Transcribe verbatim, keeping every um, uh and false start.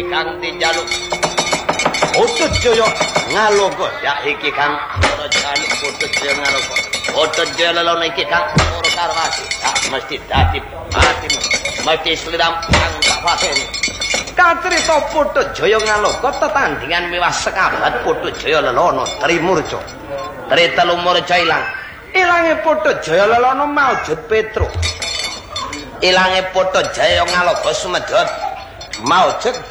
kang dijaluk Putut Jaya ngaloka ya iki kang ora jaluk Putut Jaya ngaloka Putut Jaya lelone iki kang ora karwasi ya mesti dadi patimu mesti slidam kang tak pateni kacerita Putut Jaya ngaloka tetandingan miwah sekabat Putut Jaya lelono Trimurja Tri telu murja ilang ilange Putut Jaya lelono maujud Petruk ilange Putut Jaya ngaloka sumedhot maujud